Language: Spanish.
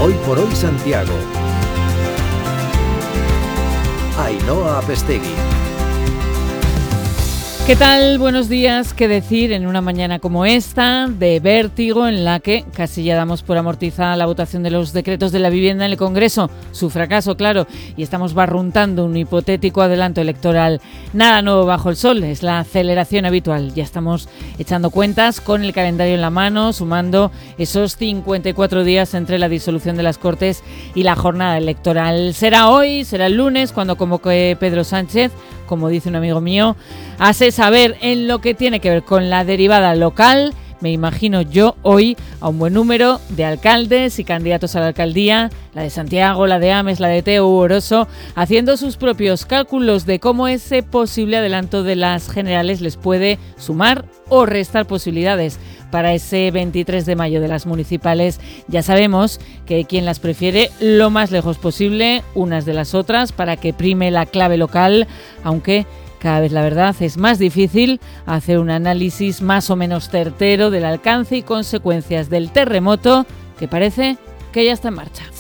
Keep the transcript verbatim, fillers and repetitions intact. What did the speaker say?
Hoy por hoy Santiago. Ainhoa Apestegui. ¿Qué tal? Buenos días. ¿Qué decir en una mañana como esta de vértigo en la que casi ya damos por amortizada la votación de los decretos de la vivienda en el Congreso? Su fracaso, claro, y estamos barruntando un hipotético adelanto electoral. Nada nuevo bajo el sol, es la aceleración habitual. Ya estamos echando cuentas con el calendario en la mano, sumando esos cincuenta y cuatro días entre la disolución de las Cortes y la jornada electoral. Será hoy, será el lunes, cuando convoque Pedro Sánchez, como dice un amigo mío, a saber en lo que tiene que ver con la derivada local. Me imagino yo hoy a un buen número de alcaldes y candidatos a la alcaldía, la de Santiago, la de Ames, la de Teo u Oroso, haciendo sus propios cálculos de cómo ese posible adelanto de las generales les puede sumar o restar posibilidades para ese veintitrés de mayo de las municipales. Ya sabemos que hay quien las prefiere lo más lejos posible unas de las otras para que prime la clave local, aunque cada vez, la verdad, es más difícil hacer un análisis más o menos certero del alcance y consecuencias del terremoto que parece que ya está en marcha.